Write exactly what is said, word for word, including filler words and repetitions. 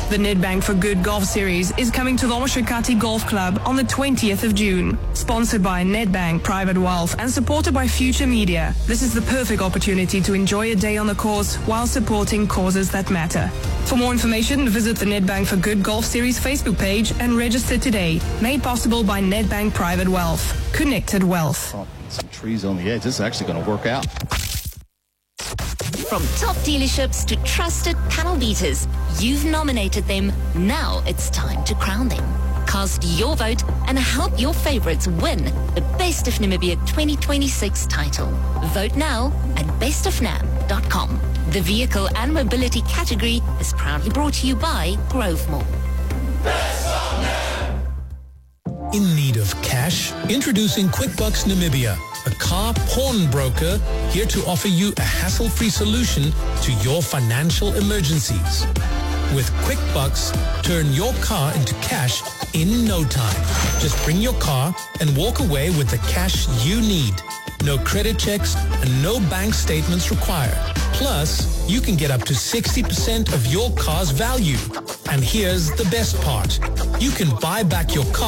The Nedbank for Good Golf Series is coming to the Omoshakati Golf Club on the twentieth of June. Sponsored by Nedbank Private Wealth and supported by Future Media. This is the perfect opportunity to enjoy a day on the course while supporting causes that matter. For more information, visit the Nedbank for Good Golf Series Facebook page and register today. Made possible by Nedbank Private Wealth. Connected Wealth. Oh, some trees on the edge. This is actually going to work out. From top dealerships to trusted panel beaters, you've nominated them. Now it's time to crown them. Cast your vote and help your favorites win the Best of Namibia twenty twenty-six title. Vote now at best of nam dot com. The vehicle and mobility category is proudly brought to you by Grovemore. In need of cash? Introducing QuickBucks Namibia, a car pawnbroker here to offer you a hassle-free solution to your financial emergencies. With QuickBucks, turn your car into cash in no time. Just bring your car and walk away with the cash you need. No credit checks and no bank statements required. Plus, you can get up to sixty percent of your car's value. And here's the best part. You can buy back your car